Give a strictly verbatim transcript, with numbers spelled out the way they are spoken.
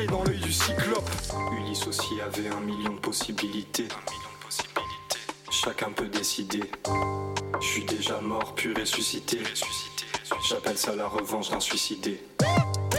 dans l'œil du cyclope. Ulysse aussi avait un million de possibilités. Un million de possibilités. Chacun peut décider. Je suis déjà mort, puis ressuscité. J'appelle ça la revanche d'un suicidé.